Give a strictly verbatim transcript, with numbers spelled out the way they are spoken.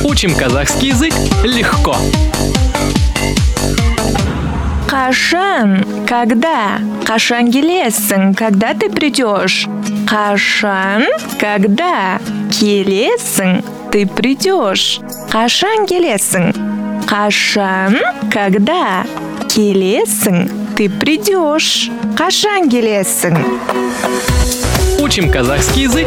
Учим казахский язык легко. Кашан, когда? Кашан келесің, когда ты придешь? Кашан, когда? Келесің, ты придешь. Кашан келесің? Кашан, когда? Келесің, ты придешь. Кашан келесің? Учим казахский язык